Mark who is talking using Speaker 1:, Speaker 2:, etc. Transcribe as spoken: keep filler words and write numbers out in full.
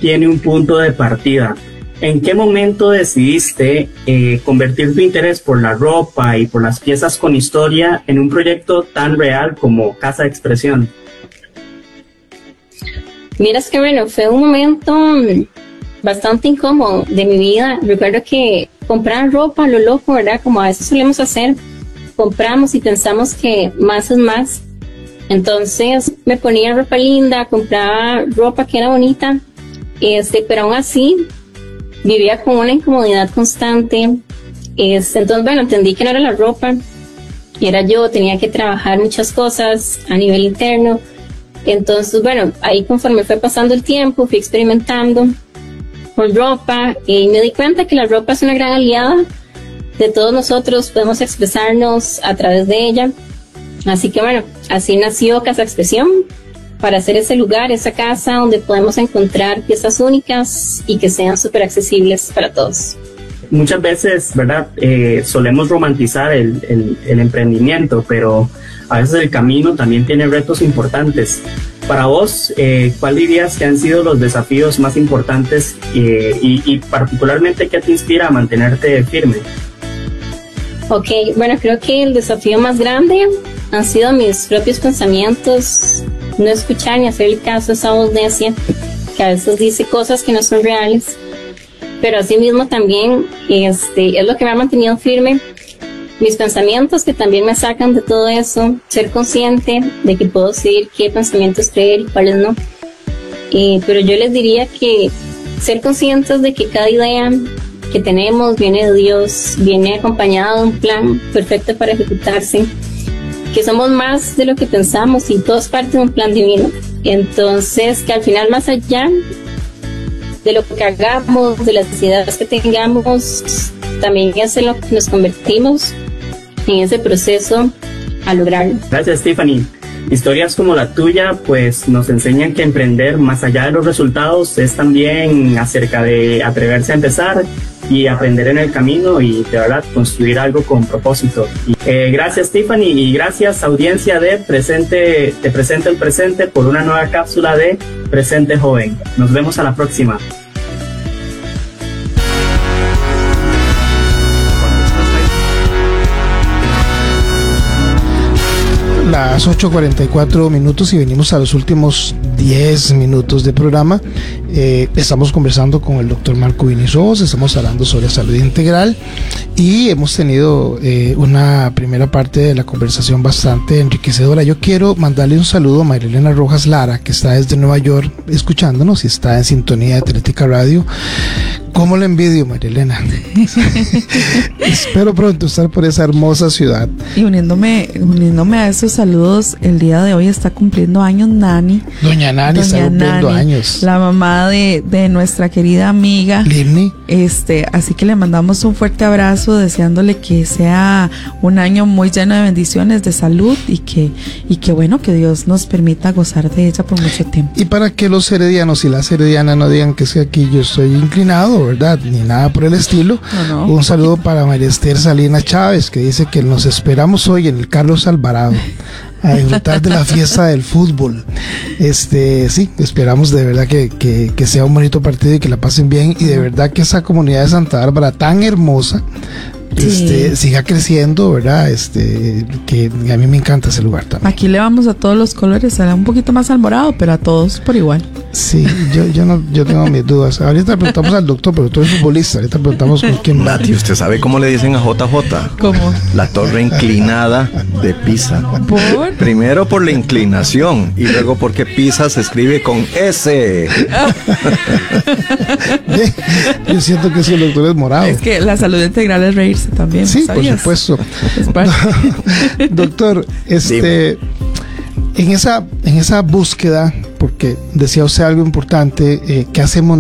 Speaker 1: tiene un punto de partida. ¿En qué momento decidiste eh, convertir tu interés por la ropa y por las piezas con historia en un proyecto tan real como Casa Expresión?
Speaker 2: Miras que bueno, fue un momento bastante incómodo de mi vida. Recuerdo que comprar ropa, lo loco, ¿verdad? Como a veces solemos hacer, compramos y pensamos que más es más. Entonces me ponía ropa linda, compraba ropa que era bonita, este, pero aún así vivía con una incomodidad constante. Este, entonces, bueno, entendí que no era la ropa, era yo, tenía que trabajar muchas cosas a nivel interno. Entonces, bueno, ahí conforme fue pasando el tiempo, fui experimentando con ropa y me di cuenta que la ropa es una gran aliada de todos nosotros, podemos expresarnos a través de ella. Así que bueno, así nació Casa Expresión, para hacer ese lugar, esa casa donde podemos encontrar piezas únicas y que sean súper accesibles para todos.
Speaker 1: Muchas veces, ¿verdad? Eh, solemos romantizar el, el, el emprendimiento, pero a veces el camino también tiene retos importantes. Para vos, eh, ¿cuál dirías que han sido los desafíos más importantes eh, y, y particularmente qué te inspira a mantenerte firme?
Speaker 2: Ok, bueno, creo que el desafío más grande han sido mis propios pensamientos, no escuchar ni hacer el caso a esa voz necia que a veces dice cosas que no son reales, pero asimismo también este, es lo que me ha mantenido firme, mis pensamientos que también me sacan de todo eso, ser consciente de que puedo decidir qué pensamientos creer y cuáles no, eh, pero yo les diría que ser conscientes de que cada idea que tenemos viene de Dios, viene acompañado de un plan perfecto para ejecutarse, que somos más de lo que pensamos y todo es parte de un plan divino. Entonces, que al final, más allá de lo que hagamos, de las ideas que tengamos, también es en lo que nos convertimos en ese proceso a lograrlo.
Speaker 1: Gracias, Stephanie. Historias como la tuya pues nos enseñan que emprender más allá de los resultados es también acerca de atreverse a empezar y aprender en el camino y de verdad construir algo con propósito. Y, eh, gracias, Stephanie, y gracias, audiencia de Presente, de Presente el Presente, por una nueva cápsula de Presente Joven. Nos vemos a la próxima.
Speaker 3: Las ocho cuarenta y cuatro minutos y venimos a los últimos diez minutos de programa. Eh, estamos conversando con el doctor Marco Viniros, estamos hablando sobre salud integral y hemos tenido eh, una primera parte de la conversación bastante enriquecedora. Yo quiero mandarle un saludo a Marilena Rojas Lara, que está desde Nueva York escuchándonos y está en sintonía de Atlética Radio. ¿Cómo le envidio, Marilena? Espero pronto estar por esa hermosa ciudad.
Speaker 4: Y uniéndome, uniéndome a esos saludos, el día de hoy está cumpliendo años Nani.
Speaker 3: Doña Nani Doña está cumpliendo
Speaker 4: Nani,
Speaker 3: años.
Speaker 4: La mamá de, de nuestra querida amiga
Speaker 3: Lirni.
Speaker 4: Este, así que le mandamos un fuerte abrazo, deseándole que sea un año muy lleno de bendiciones, de salud y que, y que bueno, que Dios nos permita gozar de ella por mucho tiempo.
Speaker 3: Y para que los heredianos y las heredianas no digan que es que aquí yo estoy inclinado, ¿verdad? Ni nada por el estilo. No, no. Un saludo para María Esther Salinas Chávez, que dice que nos esperamos hoy en el Carlos Alvarado a disfrutar de la fiesta del fútbol. Este, sí, esperamos de verdad que, que, que sea un bonito partido y que la pasen bien, y de verdad que esa comunidad de Santa Bárbara tan hermosa Este, sí. siga creciendo, ¿verdad? Este, que a mí me encanta ese lugar también.
Speaker 4: Aquí le vamos a todos los colores, será un poquito más alborado, pero a todos por igual.
Speaker 3: Sí, yo, yo no, yo tengo mis dudas. Ahorita le preguntamos al doctor, pero tú eres futbolista. Ahorita preguntamos con quién va.
Speaker 5: Nati, ¿usted sabe cómo le dicen a J J?
Speaker 4: ¿Cómo?
Speaker 5: La torre inclinada de Pisa.
Speaker 4: ¿Por?
Speaker 5: Primero por la inclinación y luego porque Pisa se escribe con S.
Speaker 3: Yo siento que ese doctor es morado.
Speaker 4: Es que la salud integral es reírse también.
Speaker 3: Sí,
Speaker 4: ¿sabías?
Speaker 3: por supuesto. Doctor, este, en esa, en esa búsqueda, porque decía usted algo importante, eh, ¿qué hacemos